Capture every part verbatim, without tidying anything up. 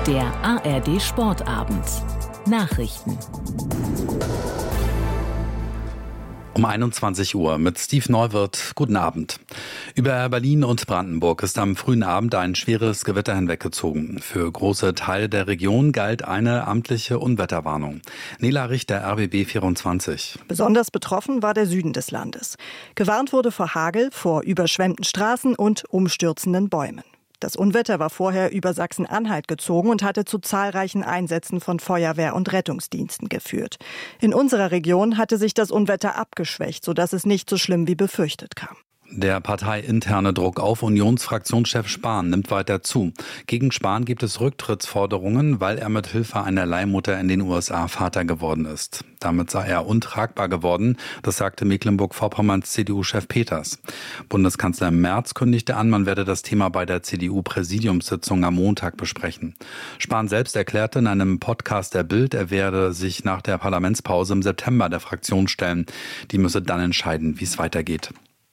Der A R D Sportabend. Nachrichten. Um einundzwanzig Uhr mit Steve Neuwirth. Guten Abend. Über Berlin und Brandenburg ist am frühen Abend ein schweres Gewitter hinweggezogen. Für große Teile der Region galt eine amtliche Unwetterwarnung. Nela Richter, R B B vierundzwanzig. Besonders betroffen war der Süden des Landes. Gewarnt wurde vor Hagel, vor überschwemmten Straßen und umstürzenden Bäumen. Das Unwetter war vorher über Sachsen-Anhalt gezogen und hatte zu zahlreichen Einsätzen von Feuerwehr und Rettungsdiensten geführt. In unserer Region hatte sich das Unwetter abgeschwächt, sodass es nicht so schlimm wie befürchtet kam. Der parteiinterne Druck auf Unionsfraktionschef Spahn nimmt weiter zu. Gegen Spahn gibt es Rücktrittsforderungen, weil er mit Hilfe einer Leihmutter in den U S A Vater geworden ist. Damit sei er untragbar geworden, das sagte Mecklenburg-Vorpommerns C D U-Chef Peters. Bundeskanzler Merz kündigte an, man werde das Thema bei der C D U-Präsidiumssitzung am Montag besprechen. Spahn selbst erklärte in einem Podcast der Bild, er werde sich nach der Parlamentspause im September der Fraktion stellen. Die müsse dann entscheiden, wie es weitergeht.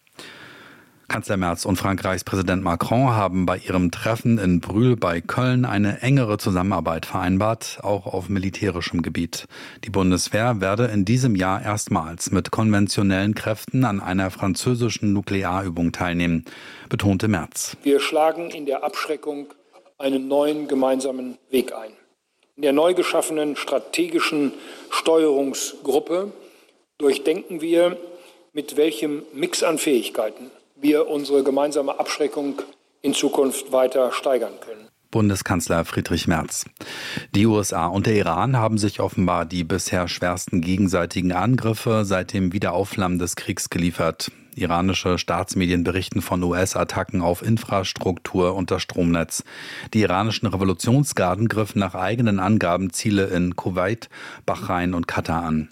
Kanzler Merz und Frankreichs Präsident Macron haben bei ihrem Treffen in Brühl bei Köln eine engere Zusammenarbeit vereinbart, auch auf militärischem Gebiet. Die Bundeswehr werde in diesem Jahr erstmals mit konventionellen Kräften an einer französischen Nuklearübung teilnehmen, betonte Merz. Wir schlagen in der Abschreckung einen neuen gemeinsamen Weg ein. In der neu geschaffenen strategischen Steuerungsgruppe durchdenken wir, mit welchem Mix an Fähigkeiten wir unsere gemeinsame Abschreckung in Zukunft weiter steigern können. Bundeskanzler Friedrich Merz. Die U S A und der Iran haben sich offenbar die bisher schwersten gegenseitigen Angriffe seit dem Wiederaufflammen des Kriegs geliefert. Iranische Staatsmedien berichten von U S-Attacken auf Infrastruktur und das Stromnetz. Die iranischen Revolutionsgarden griffen nach eigenen Angaben Ziele in Kuwait, Bahrain und Katar an.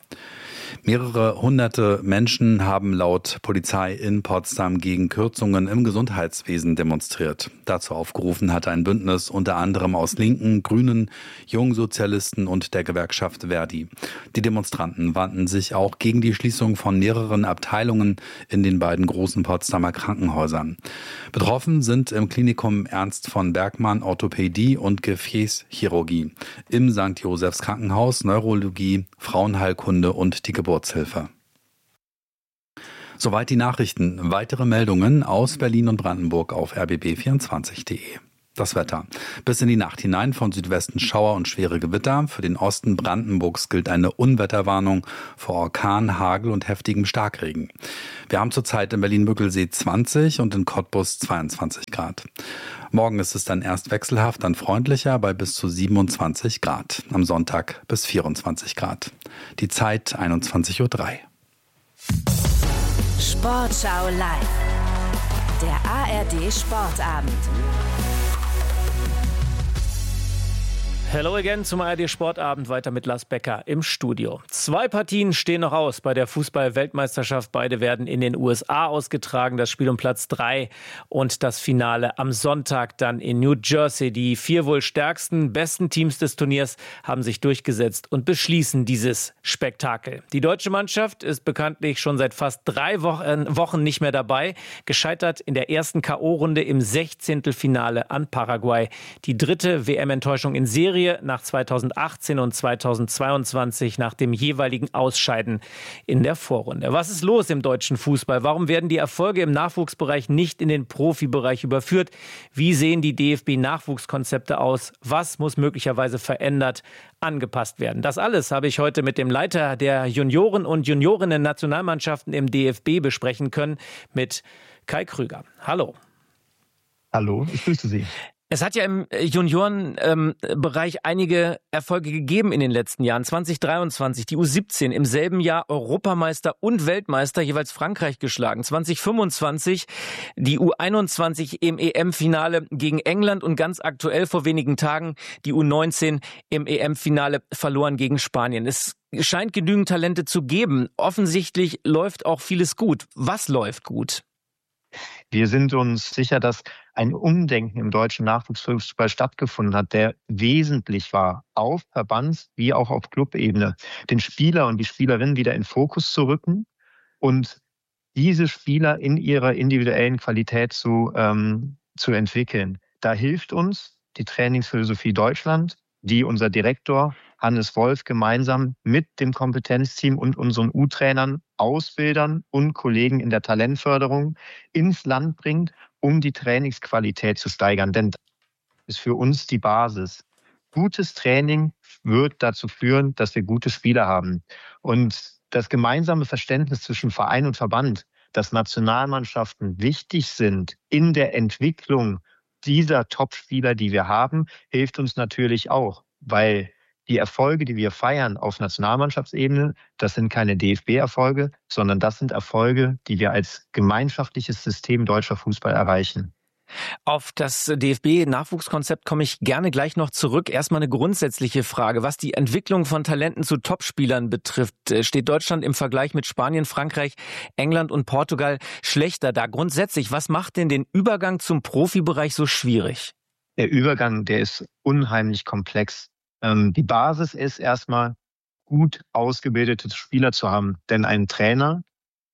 Mehrere hunderte Menschen haben laut Polizei in Potsdam gegen Kürzungen im Gesundheitswesen demonstriert. Dazu aufgerufen hatte ein Bündnis unter anderem aus Linken, Grünen, Jungsozialisten und der Gewerkschaft Verdi. Die Demonstranten wandten sich auch gegen die Schließung von mehreren Abteilungen in den beiden großen Potsdamer Krankenhäusern. Betroffen sind im Klinikum Ernst von Bergmann Orthopädie und Gefäßchirurgie, im Sankt Josephs Krankenhaus Neurologie, Frauenheilkunde und die Geburtshilfe. Soweit die Nachrichten. Weitere Meldungen aus Berlin und Brandenburg auf r b b vierundzwanzig punkt de. Das Wetter. Bis in die Nacht hinein von Südwesten Schauer und schwere Gewitter. Für den Osten Brandenburgs gilt eine Unwetterwarnung vor Orkan, Hagel und heftigem Starkregen. Wir haben zurzeit in Berlin-Müggelsee zwanzig und in Cottbus zweiundzwanzig Grad. Morgen ist es dann erst wechselhaft, dann freundlicher bei bis zu siebenundzwanzig Grad. Am Sonntag bis vierundzwanzig Grad. Die Zeit einundzwanzig Uhr drei. Sportschau live. Der A R D Sportabend. Hello again zum A R D Sportabend, weiter mit Lars Becker im Studio. Zwei Partien stehen noch aus bei der Fußball-Weltmeisterschaft. Beide werden in den U S A ausgetragen. Das Spiel um Platz drei und das Finale am Sonntag dann in New Jersey. Die vier wohl stärksten, besten Teams des Turniers haben sich durchgesetzt und beschließen dieses Spektakel. Die deutsche Mannschaft ist bekanntlich schon seit fast drei Wochen nicht mehr dabei. Gescheitert in der ersten K O-Runde im Sechzehntelfinale an Paraguay. Die dritte W M-Enttäuschung in Serie nach zweitausendachtzehn und zweitausendzweiundzwanzig nach dem jeweiligen Ausscheiden in der Vorrunde. Was ist los im deutschen Fußball? Warum werden die Erfolge im Nachwuchsbereich nicht in den Profibereich überführt? Wie sehen die D F B-Nachwuchskonzepte aus? Was muss möglicherweise verändert, angepasst werden? Das alles habe ich heute mit dem Leiter der Junioren- und Juniorinnen-Nationalmannschaften im D F B besprechen können, mit Kai Krüger. Hallo. Hallo, ich grüße Sie. Es hat ja im Juniorenbereich ähm, einige Erfolge gegeben in den letzten Jahren. zwanzig dreiundzwanzig, die U siebzehn, im selben Jahr Europameister und Weltmeister, jeweils Frankreich geschlagen. zwanzig fünfundzwanzig, die U einundzwanzig im E M-Finale gegen England und ganz aktuell vor wenigen Tagen die U neunzehn im E M-Finale verloren gegen Spanien. Es scheint genügend Talente zu geben. Offensichtlich läuft auch vieles gut. Was läuft gut? Wir sind uns sicher, dass ein Umdenken im deutschen Nachwuchsfußball stattgefunden hat, der wesentlich war, auf Verbands- wie auch auf Clubebene, den Spieler und die Spielerinnen wieder in Fokus zu rücken und diese Spieler in ihrer individuellen Qualität zu, ähm, zu entwickeln. Da hilft uns die Trainingsphilosophie Deutschland, die unser Direktor Hannes Wolf gemeinsam mit dem Kompetenzteam und unseren U-Trainern, Ausbildern und Kollegen in der Talentförderung ins Land bringt, um die Trainingsqualität zu steigern. Denn das ist für uns die Basis. Gutes Training wird dazu führen, dass wir gute Spieler haben. Und das gemeinsame Verständnis zwischen Verein und Verband, dass Nationalmannschaften wichtig sind in der Entwicklung dieser Top-Spieler, die wir haben, hilft uns natürlich auch, weil die Erfolge, die wir feiern auf Nationalmannschaftsebene, das sind keine D F B-Erfolge, sondern das sind Erfolge, die wir als gemeinschaftliches System deutscher Fußball erreichen. Auf das D F B-Nachwuchskonzept komme ich gerne gleich noch zurück. Erstmal eine grundsätzliche Frage. Was die Entwicklung von Talenten zu Topspielern betrifft, steht Deutschland im Vergleich mit Spanien, Frankreich, England und Portugal schlechter da. Grundsätzlich, was macht denn den Übergang zum Profibereich so schwierig? Der Übergang, der ist unheimlich komplex. Ähm, die Basis ist erstmal, gut ausgebildete Spieler zu haben. Denn ein Trainer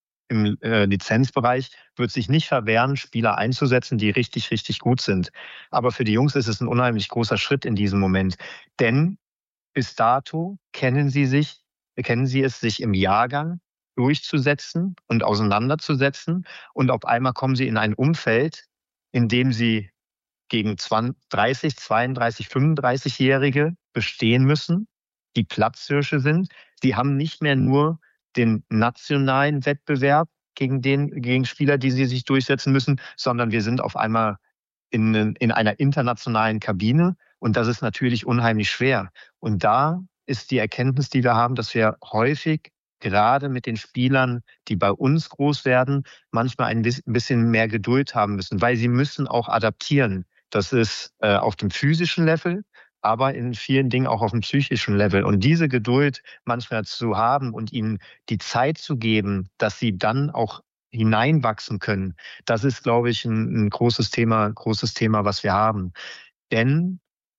im äh, Lizenzbereich wird sich nicht verwehren, Spieler einzusetzen, die richtig, richtig gut sind. Aber für die Jungs ist es ein unheimlich großer Schritt in diesem Moment. Denn bis dato kennen sie sich, kennen sie es, sich im Jahrgang durchzusetzen und auseinanderzusetzen. Und auf einmal kommen sie in ein Umfeld, in dem sie gegen dreißig, zweiunddreißig, fünfunddreißig-Jährige bestehen müssen, die Platzhirsche sind. Sie haben nicht mehr nur den nationalen Wettbewerb gegen den gegen Spieler, die sie sich durchsetzen müssen, sondern wir sind auf einmal in, in einer internationalen Kabine und das ist natürlich unheimlich schwer. Und da ist die Erkenntnis, die wir haben, dass wir häufig gerade mit den Spielern, die bei uns groß werden, manchmal ein bisschen mehr Geduld haben müssen, weil sie müssen auch adaptieren. Das ist äh, auf dem physischen Level, aber in vielen Dingen auch auf dem psychischen Level. Und diese Geduld manchmal zu haben und ihnen die Zeit zu geben, dass sie dann auch hineinwachsen können, das ist, glaube ich, ein, ein großes Thema, großes Thema, was wir haben. Denn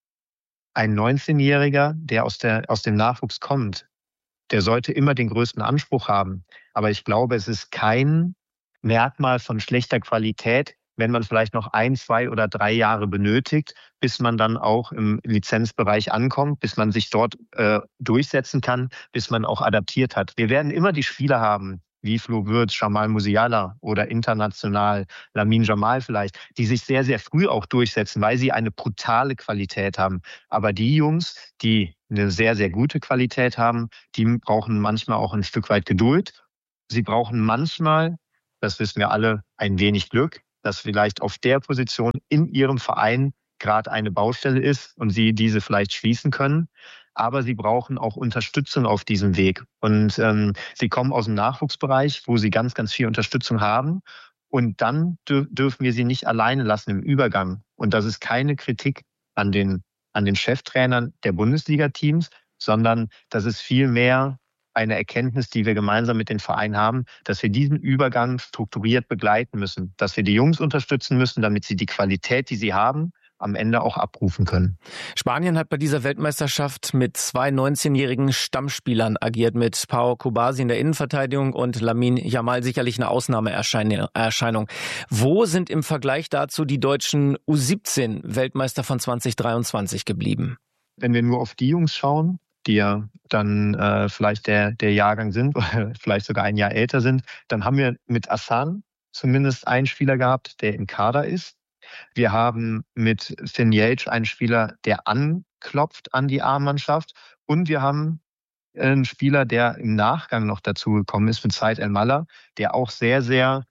ein neunzehnjähriger, der aus der aus dem Nachwuchs kommt, der sollte immer den größten Anspruch haben. Aber ich glaube, es ist kein Merkmal von schlechter Qualität, wenn man vielleicht noch ein, zwei oder drei Jahre benötigt, bis man dann auch im Lizenzbereich ankommt, bis man sich dort äh, durchsetzen kann, bis man auch adaptiert hat. Wir werden immer die Spieler haben, wie Flo Würz, Jamal Musiala oder international Lamine Yamal vielleicht, die sich sehr, sehr früh auch durchsetzen, weil sie eine brutale Qualität haben. Aber die Jungs, die eine sehr, sehr gute Qualität haben, die brauchen manchmal auch ein Stück weit Geduld. Sie brauchen manchmal, das wissen wir alle, ein wenig Glück, dass vielleicht auf der Position in ihrem Verein gerade eine Baustelle ist und sie diese vielleicht schließen können. Aber sie brauchen auch Unterstützung auf diesem Weg. Und ähm, sie kommen aus dem Nachwuchsbereich, wo sie ganz, ganz viel Unterstützung haben. Und dann dür- dürfen wir sie nicht alleine lassen im Übergang. Und das ist keine Kritik an den, an den Cheftrainern der Bundesliga-Teams, sondern das ist vielmehr eine Erkenntnis, die wir gemeinsam mit den Vereinen haben, dass wir diesen Übergang strukturiert begleiten müssen, dass wir die Jungs unterstützen müssen, damit sie die Qualität, die sie haben, am Ende auch abrufen können. Spanien hat bei dieser Weltmeisterschaft mit zwei neunzehnjährigen Stammspielern agiert, mit Pau Cubarsí in der Innenverteidigung und Lamine Yamal sicherlich eine Ausnahmeerscheinung. Wo sind im Vergleich dazu die deutschen U siebzehn Weltmeister von zwanzig dreiundzwanzig geblieben? Wenn wir nur auf die Jungs schauen, die ja dann äh, vielleicht der, der Jahrgang sind oder vielleicht sogar ein Jahr älter sind, dann haben wir mit Hassan zumindest einen Spieler gehabt, der im Kader ist. Wir haben mit Finn Jeltsch einen Spieler, der anklopft an die A-Mannschaft. Und wir haben einen Spieler, der im Nachgang noch dazugekommen ist, mit Said El-Mallah, der auch sehr, sehr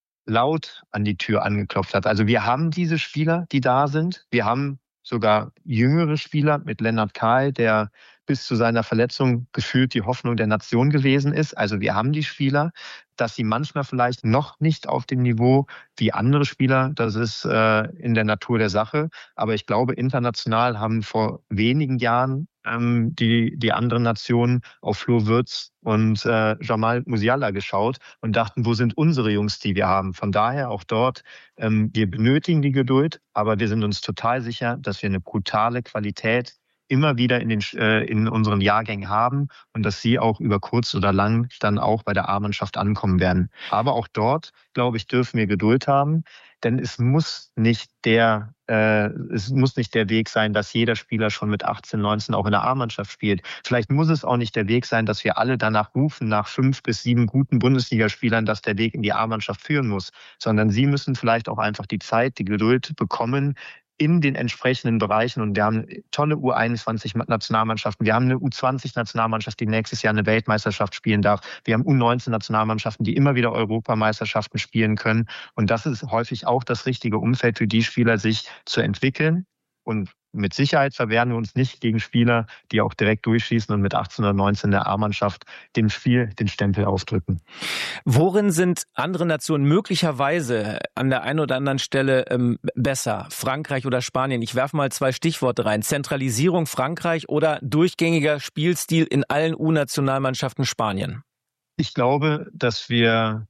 laut an die Tür angeklopft hat. Also wir haben diese Spieler, die da sind. Wir haben sogar jüngere Spieler mit Lennart Kahl, der bis zu seiner Verletzung gefühlt die Hoffnung der Nation gewesen ist. Also wir haben die Spieler, dass sie manchmal vielleicht noch nicht auf dem Niveau wie andere Spieler, das ist äh, in der Natur der Sache. Aber ich glaube, international haben vor wenigen Jahren ähm, die die anderen Nationen auf Flo Würz und äh, Jamal Musiala geschaut und dachten, wo sind unsere Jungs, die wir haben? Von daher auch dort, ähm, wir benötigen die Geduld, aber wir sind uns total sicher, dass wir eine brutale Qualität immer wieder in den äh, in unseren Jahrgängen haben und dass sie auch über kurz oder lang dann auch bei der A-Mannschaft ankommen werden. Aber auch dort, glaube ich, dürfen wir Geduld haben, Denn es muss nicht der, äh, es muss nicht der Weg sein, dass jeder Spieler schon mit achtzehn, neunzehn auch in der A-Mannschaft spielt. Vielleicht muss es auch nicht der Weg sein, dass wir alle danach rufen, nach fünf bis sieben guten Bundesligaspielern, dass der Weg in die A-Mannschaft führen muss. Sondern sie müssen vielleicht auch einfach die Zeit, die Geduld bekommen, in den entsprechenden Bereichen. Und wir haben tolle U einundzwanzig-Nationalmannschaften. Wir haben eine U zwanzig-Nationalmannschaft, die nächstes Jahr eine Weltmeisterschaft spielen darf. Wir haben U neunzehn-Nationalmannschaften, die immer wieder Europameisterschaften spielen können. Und das ist häufig auch das richtige Umfeld für die Spieler, sich zu entwickeln. Und mit Sicherheit verwehren wir uns nicht gegen Spieler, die auch direkt durchschießen und mit achtzehn oder neunzehn der A-Mannschaft dem Spiel den Stempel aufdrücken. Worin sind andere Nationen möglicherweise an der einen oder anderen Stelle ähm, besser? Frankreich oder Spanien? Ich werfe mal zwei Stichworte rein. Zentralisierung Frankreich oder durchgängiger Spielstil in allen U-Nationalmannschaften Spanien? Ich glaube, dass wir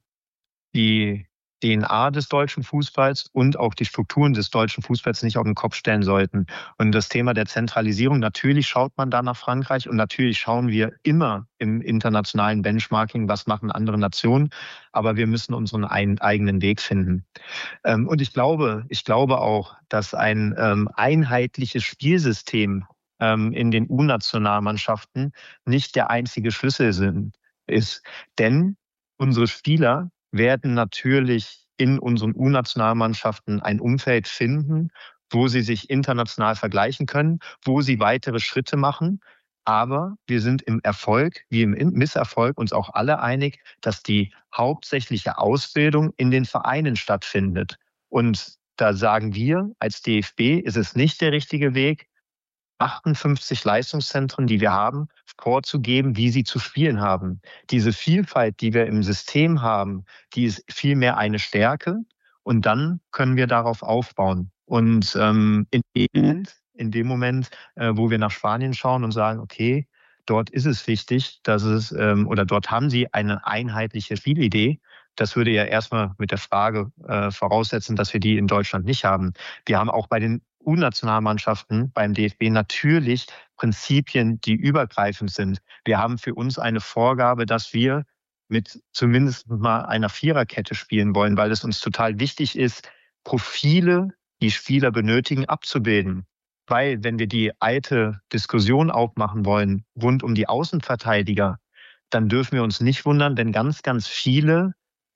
die D N A des deutschen Fußballs und auch die Strukturen des deutschen Fußballs nicht auf den Kopf stellen sollten. Und das Thema der Zentralisierung, natürlich schaut man da nach Frankreich und natürlich schauen wir immer im internationalen Benchmarking, was machen andere Nationen, aber wir müssen unseren eigenen Weg finden. Und ich glaube, ich glaube auch, dass ein einheitliches Spielsystem in den U-Nationalmannschaften nicht der einzige Schlüssel ist. Denn unsere Spieler werden natürlich in unseren U-Nationalmannschaften ein Umfeld finden, wo sie sich international vergleichen können, wo sie weitere Schritte machen. Aber wir sind im Erfolg wie im Misserfolg uns auch alle einig, dass die hauptsächliche Ausbildung in den Vereinen stattfindet. Und da sagen wir als D F B, ist es nicht der richtige Weg, achtundfünfzig Leistungszentren, die wir haben, vorzugeben, wie sie zu spielen haben. Diese Vielfalt, die wir im System haben, die ist vielmehr eine Stärke und dann können wir darauf aufbauen. Und ähm, in, dem Moment, in dem Moment, äh, wo wir nach Spanien schauen und sagen, okay, dort ist es wichtig, dass es, ähm, oder dort haben sie eine einheitliche Spielidee. Das würde ja erstmal mit der Frage äh, voraussetzen, dass wir die in Deutschland nicht haben. Wir haben auch bei den U-Nationalmannschaften beim D F B natürlich Prinzipien, die übergreifend sind. Wir haben für uns eine Vorgabe, dass wir mit zumindest mal einer Viererkette spielen wollen, weil es uns total wichtig ist, Profile, die Spieler benötigen, abzubilden. Weil wenn wir die alte Diskussion aufmachen wollen rund um die Außenverteidiger, dann dürfen wir uns nicht wundern, wenn ganz, ganz viele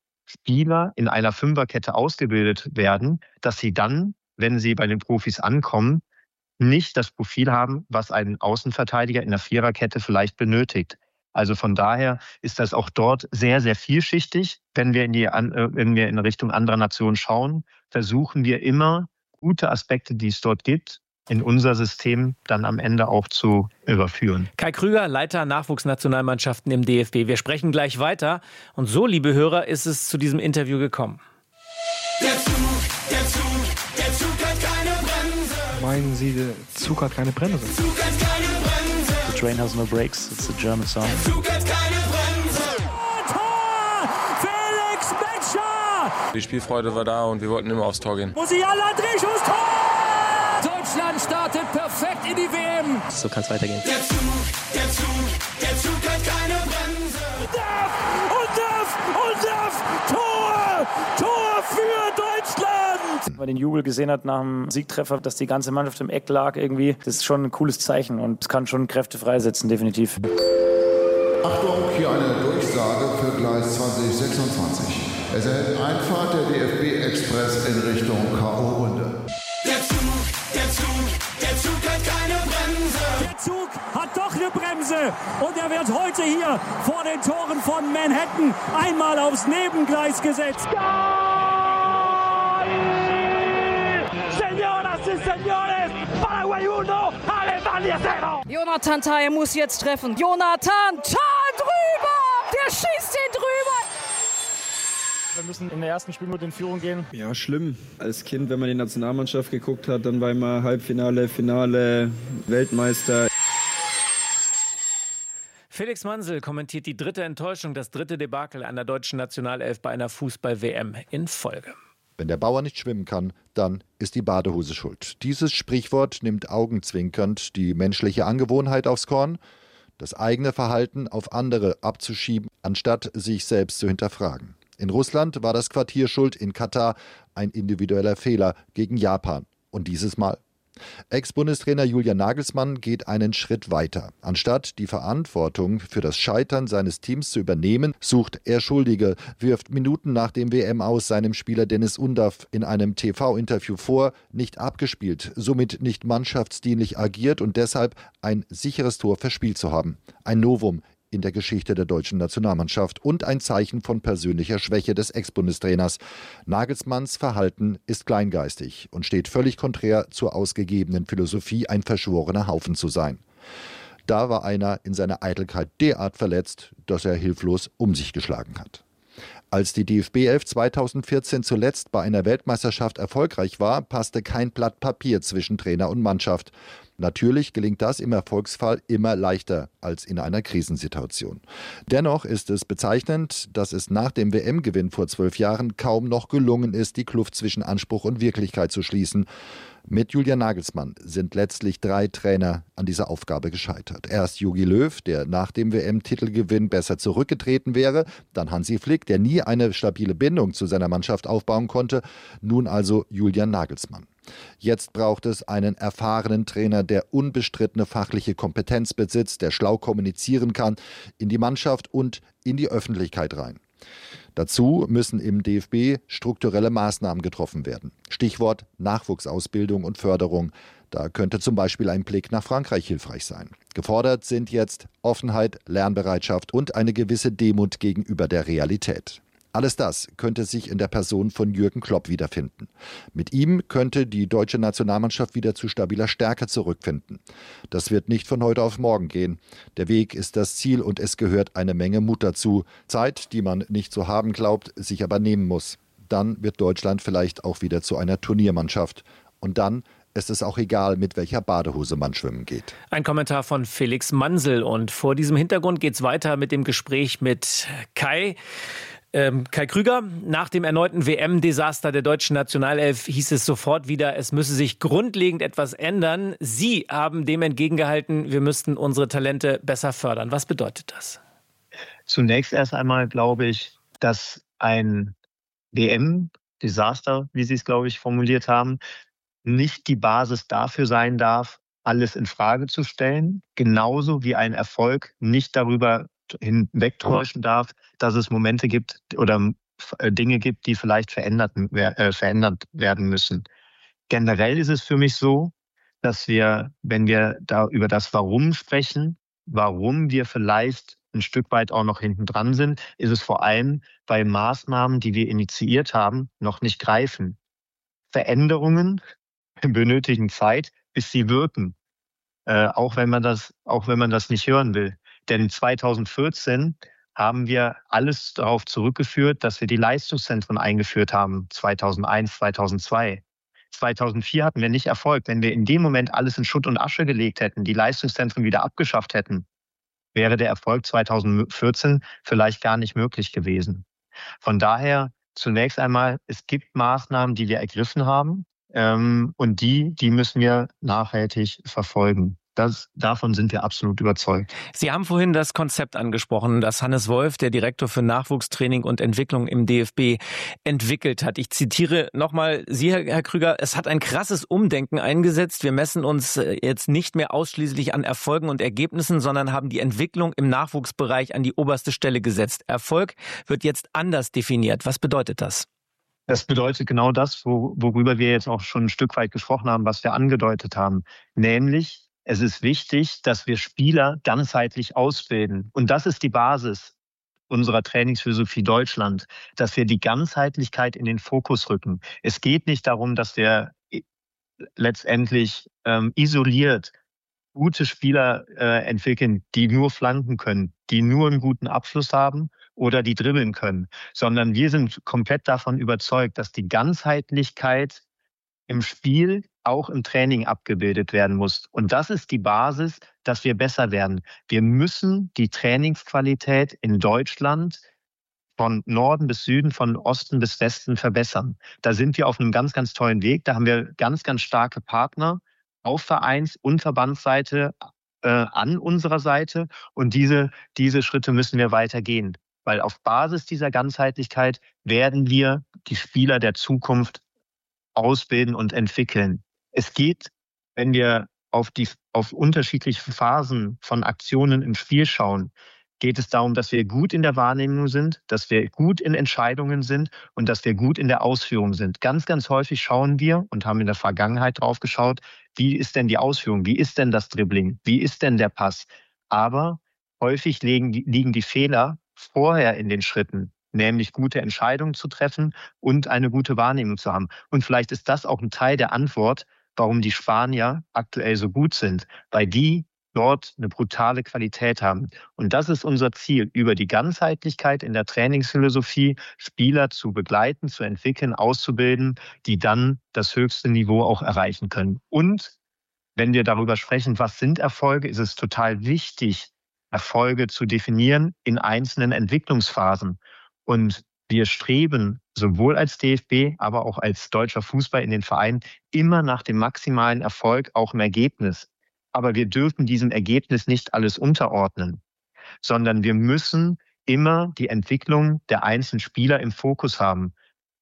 Spieler in einer Fünferkette ausgebildet werden, dass sie dann, wenn sie bei den Profis ankommen, nicht das Profil haben, was ein Außenverteidiger in der Viererkette vielleicht benötigt. Also von daher ist das auch dort sehr, sehr vielschichtig. Wenn wir in die, wenn wir in Richtung anderer Nationen schauen, versuchen wir immer, gute Aspekte, die es dort gibt, in unser System dann am Ende auch zu überführen. Kai Krüger, Leiter Nachwuchsnationalmannschaften im D F B. Wir sprechen gleich weiter. Und so, liebe Hörer, ist es zu diesem Interview gekommen. Der Zug, der Zug, der Zug hat keine Bremse. Meinen Sie, der Zug hat keine Bremse? Der Zug hat keine Bremse. The train has no brakes. It's a German song. Der Zug hat keine Bremse. Tor! Felix Metscher! Die Spielfreude war da und wir wollten immer aufs Tor gehen. Musiala Drischus, Tor! Deutschland startet perfekt in die W M. So kann es weitergehen. Der Zug, der Zug, der Zug hat keine Bremse. Und Duff, und Duff, und Duff, Tor! Tor für Deutschland! Wenn man den Jubel gesehen hat nach dem Siegtreffer, dass die ganze Mannschaft im Eck lag irgendwie, das ist schon ein cooles Zeichen und es kann schon Kräfte freisetzen, definitiv. Achtung, hier eine Durchsage für Gleis zwanzig sechsundzwanzig. Es erhält Einfahrt der D F B-Express in Richtung K O-Runde. Der Zug, der Zug, der Zug hat keine Bremse. Der Zug hat doch eine Bremse und er wird heute hier vor den Toren von Manhattan einmal aufs Nebengleis gesetzt. Señoras y señores, Paraguay uno, Alemania cero. Jonathan Tah muss jetzt treffen. Jonathan Tah drüber! Der schießt ihn drüber! Wir müssen in der ersten Spielminute in Führung gehen. Ja, schlimm. Als Kind, wenn man die Nationalmannschaft geguckt hat, dann war immer Halbfinale, Finale, Weltmeister. Felix Mansel kommentiert die dritte Enttäuschung, das dritte Debakel einer deutschen Nationalelf bei einer Fußball-W M in Folge. Wenn der Bauer nicht schwimmen kann, dann ist die Badehose schuld. Dieses Sprichwort nimmt augenzwinkernd die menschliche Angewohnheit aufs Korn, das eigene Verhalten auf andere abzuschieben, anstatt sich selbst zu hinterfragen. In Russland war das Quartier schuld, in Katar ein individueller Fehler gegen Japan. Und dieses Mal? Ex-Bundestrainer Julian Nagelsmann geht einen Schritt weiter. Anstatt die Verantwortung für das Scheitern seines Teams zu übernehmen, sucht er Schuldige, wirft Minuten nach dem W M-Aus seinem Spieler Dennis Undav in einem T V-Interview vor, nicht abgespielt, somit nicht mannschaftsdienlich agiert und deshalb ein sicheres Tor verspielt zu haben. Ein Novum in der Geschichte der deutschen Nationalmannschaft und ein Zeichen von persönlicher Schwäche des Ex-Bundestrainers. Nagelsmanns Verhalten ist kleingeistig und steht völlig konträr zur ausgegebenen Philosophie, ein verschworener Haufen zu sein. Da war einer in seiner Eitelkeit derart verletzt, dass er hilflos um sich geschlagen hat. Als die D F B elf zweitausendvierzehn zuletzt bei einer Weltmeisterschaft erfolgreich war, passte kein Blatt Papier zwischen Trainer und Mannschaft. Natürlich gelingt das im Erfolgsfall immer leichter als in einer Krisensituation. Dennoch ist es bezeichnend, dass es nach dem W M-Gewinn vor zwölf Jahren kaum noch gelungen ist, die Kluft zwischen Anspruch und Wirklichkeit zu schließen. Mit Julian Nagelsmann sind letztlich drei Trainer an dieser Aufgabe gescheitert. Erst Jogi Löw, der nach dem W M-Titelgewinn besser zurückgetreten wäre, dann Hansi Flick, der nie eine stabile Bindung zu seiner Mannschaft aufbauen konnte, nun also Julian Nagelsmann. Jetzt braucht es einen erfahrenen Trainer, der unbestrittene fachliche Kompetenz besitzt, der schlau kommunizieren kann, in die Mannschaft und in die Öffentlichkeit rein. Dazu müssen im D F B strukturelle Maßnahmen getroffen werden. Stichwort Nachwuchsausbildung und Förderung. Da könnte zum Beispiel ein Blick nach Frankreich hilfreich sein. Gefordert sind jetzt Offenheit, Lernbereitschaft und eine gewisse Demut gegenüber der Realität. Alles das könnte sich in der Person von Jürgen Klopp wiederfinden. Mit ihm könnte die deutsche Nationalmannschaft wieder zu stabiler Stärke zurückfinden. Das wird nicht von heute auf morgen gehen. Der Weg ist das Ziel und es gehört eine Menge Mut dazu. Zeit, die man nicht zu haben glaubt, sich aber nehmen muss. Dann wird Deutschland vielleicht auch wieder zu einer Turniermannschaft. Und dann ist es auch egal, mit welcher Badehose man schwimmen geht. Ein Kommentar von Felix Mansel. Und vor diesem Hintergrund geht es weiter mit dem Gespräch mit Kai. Ähm, Kai Krüger, nach dem erneuten W M-Desaster der deutschen Nationalelf hieß es sofort wieder, es müsse sich grundlegend etwas ändern. Sie haben dem entgegengehalten, wir müssten unsere Talente besser fördern. Was bedeutet das? Zunächst erst einmal glaube ich, dass ein W M-Desaster, wie Sie es, glaube ich, formuliert haben, nicht die Basis dafür sein darf, alles in Frage zu stellen. Genauso wie ein Erfolg nicht darüber hinwegtäuschen darf, dass es Momente gibt oder Dinge gibt, die vielleicht verändert, äh, verändert werden müssen. Generell ist es für mich so, dass wir, wenn wir da über das Warum sprechen, warum wir vielleicht ein Stück weit auch noch hinten dran sind, ist es vor allem bei Maßnahmen, die wir initiiert haben, noch nicht greifen. Veränderungen benötigen Zeit, bis sie wirken. Äh, auch wenn man das, auch wenn man das nicht hören will. Denn zweitausendvierzehn haben wir alles darauf zurückgeführt, dass wir die Leistungszentren eingeführt haben, zweitausendeins, zweitausendzwei. zweitausendvier hatten wir nicht Erfolg. Wenn wir in dem Moment alles in Schutt und Asche gelegt hätten, die Leistungszentren wieder abgeschafft hätten, wäre der Erfolg zweitausendvierzehn vielleicht gar nicht möglich gewesen. Von daher zunächst einmal, es gibt Maßnahmen, die wir ergriffen haben, ähm, und die, die müssen wir nachhaltig verfolgen. Das, davon sind wir absolut überzeugt. Sie haben vorhin das Konzept angesprochen, das Hannes Wolf, der Direktor für Nachwuchstraining und Entwicklung im D F B, entwickelt hat. Ich zitiere nochmal Sie, Herr Krüger, es hat ein krasses Umdenken eingesetzt. Wir messen uns jetzt nicht mehr ausschließlich an Erfolgen und Ergebnissen, sondern haben die Entwicklung im Nachwuchsbereich an die oberste Stelle gesetzt. Erfolg wird jetzt anders definiert. Was bedeutet das? Das bedeutet genau das, wo, worüber wir jetzt auch schon ein Stück weit gesprochen haben, was wir angedeutet haben, nämlich es ist wichtig, dass wir Spieler ganzheitlich ausbilden. Und das ist die Basis unserer Trainingsphilosophie Deutschland, dass wir die Ganzheitlichkeit in den Fokus rücken. Es geht nicht darum, dass wir letztendlich ähm, isoliert gute Spieler äh, entwickeln, die nur flanken können, die nur einen guten Abschluss haben oder die dribbeln können, sondern wir sind komplett davon überzeugt, dass die Ganzheitlichkeit im Spiel auch im Training abgebildet werden muss. Und das ist die Basis, dass wir besser werden. Wir müssen die Trainingsqualität in Deutschland von Norden bis Süden, von Osten bis Westen verbessern. Da sind wir auf einem ganz, ganz tollen Weg. Da haben wir ganz, ganz starke Partner auf Vereins- und Verbandsseite äh, an unserer Seite. Und diese, diese Schritte müssen wir weiter gehen. Weil auf Basis dieser Ganzheitlichkeit werden wir die Spieler der Zukunft ausbilden und entwickeln. Es geht, wenn wir auf die, auf unterschiedliche Phasen von Aktionen im Spiel schauen, geht es darum, dass wir gut in der Wahrnehmung sind, dass wir gut in Entscheidungen sind und dass wir gut in der Ausführung sind. Ganz, ganz häufig schauen wir und haben in der Vergangenheit drauf geschaut, wie ist denn die Ausführung, wie ist denn das Dribbling, wie ist denn der Pass. Aber häufig liegen die, liegen die Fehler vorher in den Schritten, nämlich gute Entscheidungen zu treffen und eine gute Wahrnehmung zu haben. Und vielleicht ist das auch ein Teil der Antwort, warum die Spanier aktuell so gut sind, weil die dort eine brutale Qualität haben. Und das ist unser Ziel, über die Ganzheitlichkeit in der Trainingsphilosophie Spieler zu begleiten, zu entwickeln, auszubilden, die dann das höchste Niveau auch erreichen können. Und wenn wir darüber sprechen, was sind Erfolge, ist es total wichtig, Erfolge zu definieren in einzelnen Entwicklungsphasen. Und wir streben sowohl als D F B, aber auch als deutscher Fußball in den Vereinen immer nach dem maximalen Erfolg, auch im Ergebnis. Aber wir dürfen diesem Ergebnis nicht alles unterordnen, sondern wir müssen immer die Entwicklung der einzelnen Spieler im Fokus haben.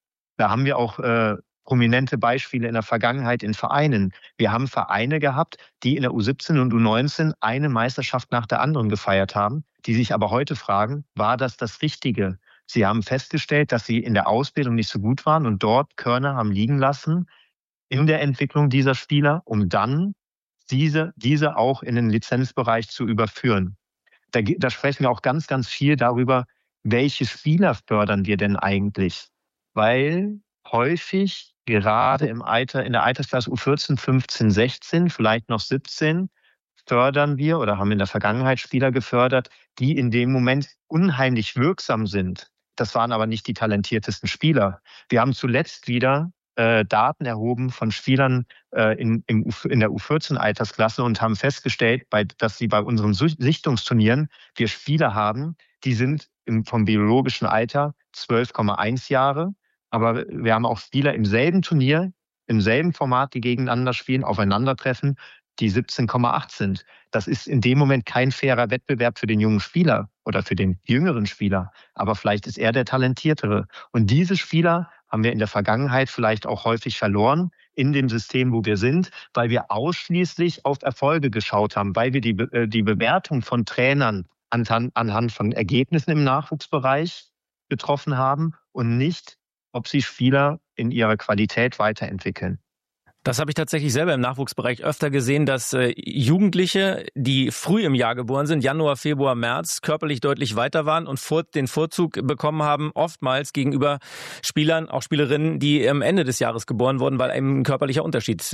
Da haben wir auch äh, prominente Beispiele in der Vergangenheit in Vereinen. Wir haben Vereine gehabt, die in der U siebzehn und U neunzehn eine Meisterschaft nach der anderen gefeiert haben, die sich aber heute fragen, war das das Richtige? Sie haben festgestellt, dass sie in der Ausbildung nicht so gut waren und dort Körner haben liegen lassen in der Entwicklung dieser Spieler, um dann diese, diese auch in den Lizenzbereich zu überführen. Da, da sprechen wir auch ganz, ganz viel darüber, welche Spieler fördern wir denn eigentlich? Weil häufig gerade im Alter, in der Altersklasse U vierzehn, fünfzehn, sechzehn, vielleicht noch siebzehn, fördern wir oder haben in der Vergangenheit Spieler gefördert, die in dem Moment unheimlich wirksam sind. Das waren aber nicht die talentiertesten Spieler. Wir haben zuletzt wieder äh, Daten erhoben von Spielern äh, in, in, in der U vierzehn-Altersklasse und haben festgestellt, bei, dass sie bei unseren Sichtungsturnieren wir Spieler haben, die sind im, vom biologischen Alter zwölf Komma eins Jahre. Aber wir haben auch Spieler im selben Turnier, im selben Format, die gegeneinander spielen, aufeinandertreffen, die siebzehn Komma acht sind. Das ist in dem Moment kein fairer Wettbewerb für den jungen Spieler oder für den jüngeren Spieler. Aber vielleicht ist er der Talentiertere. Und diese Spieler haben wir in der Vergangenheit vielleicht auch häufig verloren in dem System, wo wir sind, weil wir ausschließlich auf Erfolge geschaut haben, weil wir die, die Bewertung von Trainern anhand, anhand von Ergebnissen im Nachwuchsbereich getroffen haben und nicht, ob sie Spieler in ihrer Qualität weiterentwickeln. Das habe ich tatsächlich selber im Nachwuchsbereich öfter gesehen, dass äh, Jugendliche, die früh im Jahr geboren sind, Januar, Februar, März, körperlich deutlich weiter waren und vor, den Vorzug bekommen haben, oftmals gegenüber Spielern, auch Spielerinnen, die am Ende des Jahres geboren wurden, weil eben ein körperlicher Unterschied